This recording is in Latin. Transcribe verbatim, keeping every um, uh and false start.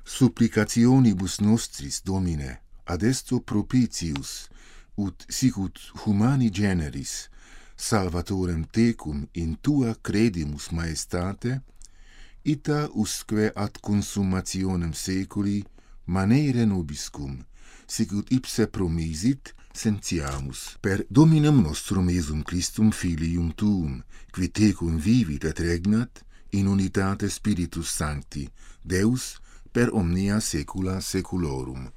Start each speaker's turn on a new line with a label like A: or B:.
A: Supplicationibus nostris, Domine, adesto propitius, ut sicut humani generis, salvatorem tecum in tua credimus maestate, ita usque ad consummationem seculi manere nobiscum, sicut ipse promisit, sentiamus per Dominum nostrum Iesum Christum Filium tuum, qui tecum vivit et regnat in unitate Spiritus Sancti, Deus per omnia saecula saeculorum.